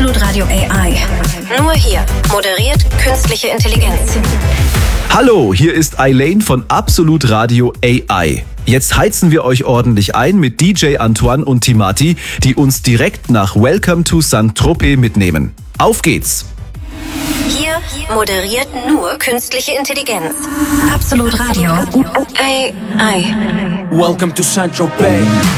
Absolut Radio AI. Nur hier moderiert künstliche Intelligenz. Hallo, hier ist Eileen von Absolut Radio AI. Jetzt heizen wir euch ordentlich ein mit DJ Antoine und Timati, die uns direkt nach Welcome to Saint-Tropez mitnehmen. Auf geht's! Hier moderiert nur künstliche Intelligenz. Absolut Radio AI. Welcome to Saint-Tropez.